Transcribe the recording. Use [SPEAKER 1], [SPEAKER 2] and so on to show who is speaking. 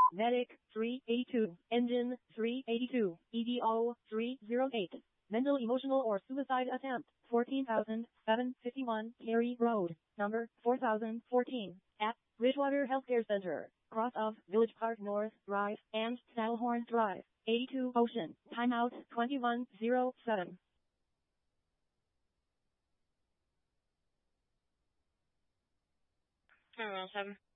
[SPEAKER 1] Medic 382, Engine 382, EDO 308. Mental, emotional, or suicide attempt 14,751 Cary Road, number 4014, at Bridgewater Healthcare Center, cross of Village Park North Drive and Saddlehorn Drive, 82 Ocean. Timeout 2107.
[SPEAKER 2] Seven.